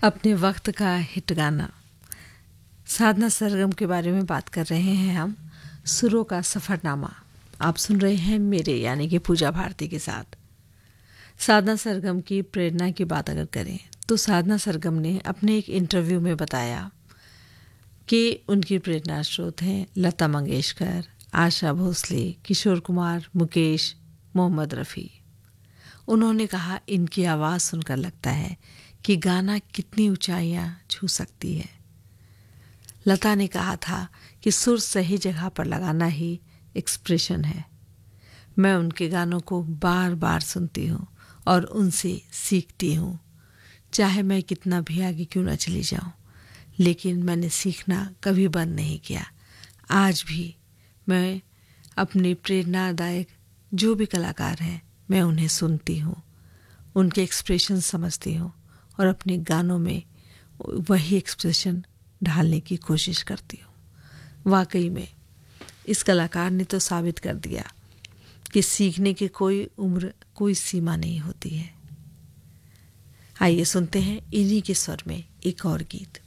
अपने वक्त का हिट गाना साधना सरगम के बारे में बात कर रहे हैं हम। सुरों का सफ़रनामा आप सुन रहे हैं मेरे यानी कि पूजा भारती के साथ। साधना सरगम की प्रेरणा की बात अगर करें तो साधना सरगम ने अपने एक इंटरव्यू में बताया कि उनकी प्रेरणा स्रोत हैं लता मंगेशकर, आशा भोसले, किशोर कुमार, मुकेश, मोहम्मद रफ़ी। उन्होंने कहा, इनकी आवाज़ सुनकर लगता है कि गाना कितनी ऊंचाइयां छू सकती है। लता ने कहा था कि सुर सही जगह पर लगाना ही एक्सप्रेशन है। मैं उनके गानों को बार बार सुनती हूँ और उनसे सीखती हूँ, चाहे मैं कितना भी आगे क्यों न चली जाऊँ, लेकिन मैंने सीखना कभी बंद नहीं किया। आज भी मैं अपने प्रेरणादायक जो भी कलाकार हैं मैं उन्हें सुनती हूँ, उनके एक्सप्रेशन समझती हूँ और अपने गानों में वही एक्सप्रेशन ढालने की कोशिश करती हूँ। वाकई में इस कलाकार ने तो साबित कर दिया कि सीखने की कोई उम्र, कोई सीमा नहीं होती है। आइए सुनते हैं इन्हीं के स्वर में एक और गीत।